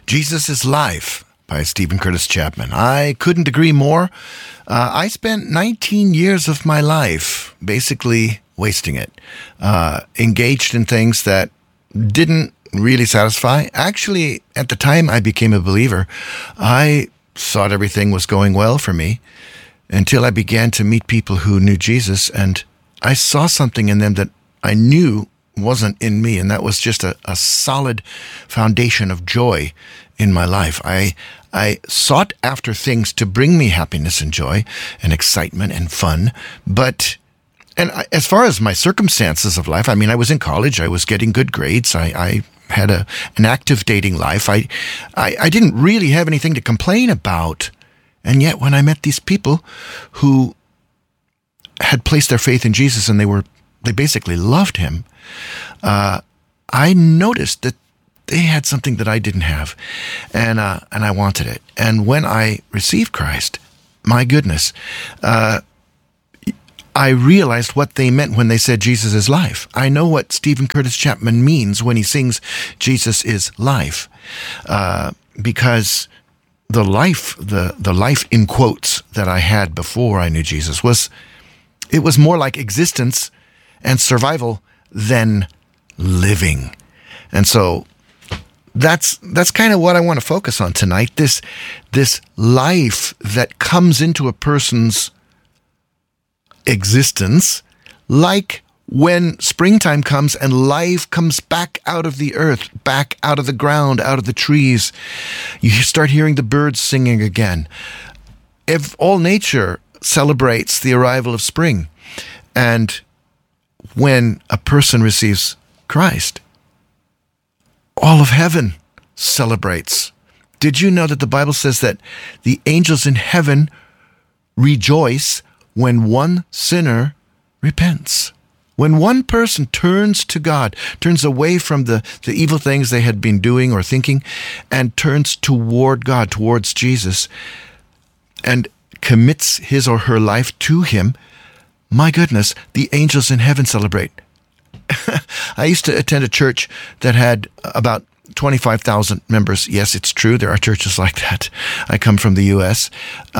Jesus is Life by Steven Curtis Chapman. I couldn't agree more. I spent 19 years of my life basically wasting it, engaged in things that didn't really satisfy. Actually, at the time I became a believer, I thought everything was going well for me until I began to meet people who knew Jesus, and I saw something in them that I knew wasn't in me, and that was just a solid foundation of joy in my life. I sought after things to bring me happiness and joy and excitement and fun, as far as my circumstances of life, I mean, I was in college, I was getting good grades, I had an active dating life, I didn't really have anything to complain about, and yet when I met these people who had placed their faith in Jesus and they basically loved him, I noticed that they had something that I didn't have, and I wanted it. And when I received Christ, my goodness, I realized what they meant when they said Jesus is life. I know what Steven Curtis Chapman means when he sings Jesus is life, because the life in quotes that I had before I knew Jesus was more like existence and survival than living. And so that's kind of what I want to focus on tonight. This life that comes into a person's existence, like when springtime comes and life comes back out of the earth, back out of the ground, out of the trees. You start hearing the birds singing again. If all nature celebrates the arrival of spring, and when a person receives Christ, all of heaven celebrates. Did you know that the Bible says that the angels in heaven rejoice when one sinner repents? When one person turns to God, turns away from the evil things they had been doing or thinking, and turns toward God, towards Jesus, and commits his or her life to him, my goodness, the angels in heaven celebrate. I used to attend a church that had about 25,000 members. Yes, it's true. There are churches like that. I come from the U.S.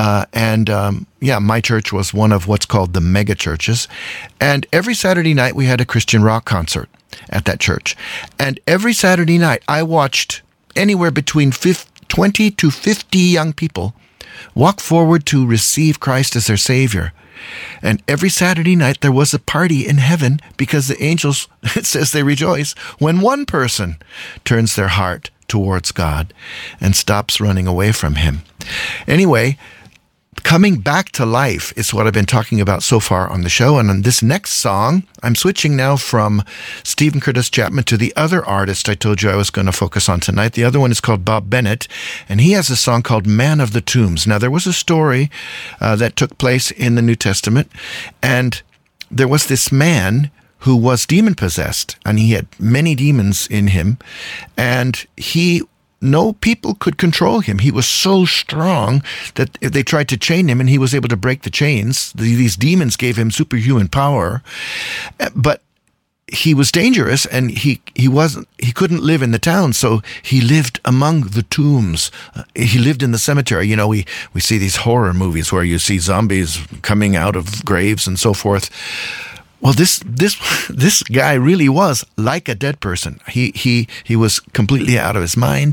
My church was one of what's called the mega churches. And every Saturday night we had a Christian rock concert at that church. And every Saturday night I watched anywhere between 20 to 50 young people walk forward to receive Christ as their Savior. And every Saturday night there was a party in heaven because the angels, it says they rejoice when one person turns their heart towards God and stops running away from him. Anyway, coming back to life is what I've been talking about so far on the show. And on this next song, I'm switching now from Steven Curtis Chapman to the other artist I told you I was going to focus on tonight. The other one is called Bob Bennett, and he has a song called Man of the Tombs. Now, there was a story that took place in the New Testament, and there was this man who was demon-possessed, and he had many demons in him, and no people could control him. He was so strong that if they tried to chain him and he was able to break the chains, these demons gave him superhuman power. But he was dangerous, and he couldn't live in the town, so he lived among the tombs. He lived in the cemetery. You know, we see these horror movies where you see zombies coming out of graves and so forth. Well, this guy really was like a dead person. He was completely out of his mind,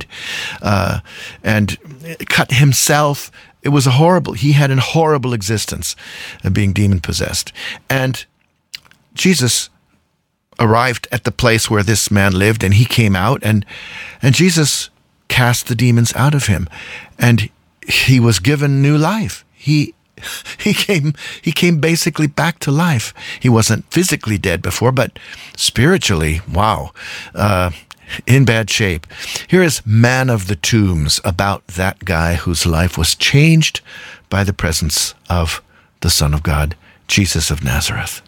and cut himself. It was he had a horrible existence of being demon possessed. And Jesus arrived at the place where this man lived, and he came out, and Jesus cast the demons out of him, and he was given new life. He came basically back to life. He wasn't physically dead before, but spiritually, wow, in bad shape. Here is Man of the Tombs, about that guy whose life was changed by the presence of the Son of God, Jesus of Nazareth.